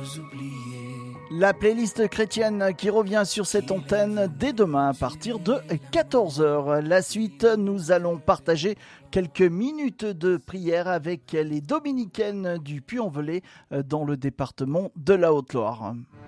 La playlist chrétienne qui revient sur cette antenne dès demain à partir de 14h. La suite, nous allons partager quelques minutes de prière avec les dominicaines du Puy-en-Velay dans le département de la Haute-Loire.